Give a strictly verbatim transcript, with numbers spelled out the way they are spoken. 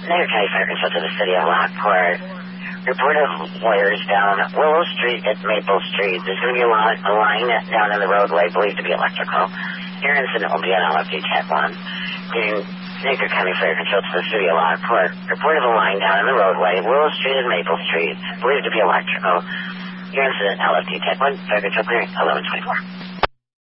Niagara County Fire Control to the city of Lockport. Report of wires down Willow Street at Maple Street. There's going to be a line, a line down in the roadway believed to be electrical. Your incident will be on L F D Tech one. Getting Niagara County Fire Control to the city of Lockport. Report of a line down in the roadway, Willow Street and Maple Street, believed to be electrical. Your incident, L F D Tech one. Fire Control clearing, eleven twenty-four.